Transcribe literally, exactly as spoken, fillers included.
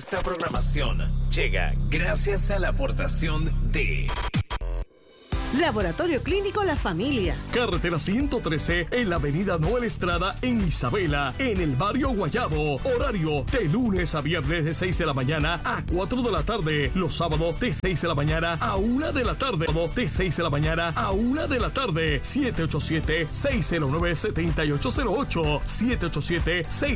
Esta programación llega gracias a la aportación de Laboratorio Clínico La Familia. Carretera ciento trece en la avenida Noel Estrada en Isabela, en el barrio Guayabo. Horario de lunes a viernes de seis de la mañana a cuatro de la tarde. Los sábados de seis de la mañana a una de la tarde. De seis de la mañana a una de la tarde. siete ocho siete, seis cero nueve, siete ocho cero ocho. siete ocho siete, seis